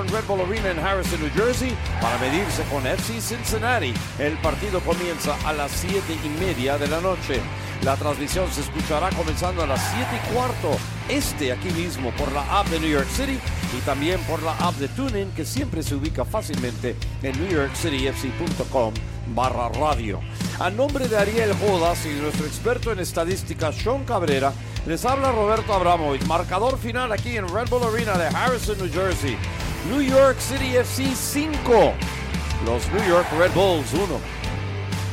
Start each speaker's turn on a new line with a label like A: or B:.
A: Red Bull Arena en Harrison, New Jersey, para medirse con FC Cincinnati. El partido comienza a las 7:30 de la noche. La transmisión se escuchará comenzando a las 7:15 aquí mismo por la app de New York City y también por la app de TuneIn, que siempre se ubica fácilmente en newyorkcityfc.com/radio. A nombre de Ariel Jodas y nuestro experto en estadística Sean Cabrera, les habla Roberto Abramovich. Marcador final aquí en Red Bull Arena de Harrison, New Jersey. New York City FC 5, los New York Red Bulls 1.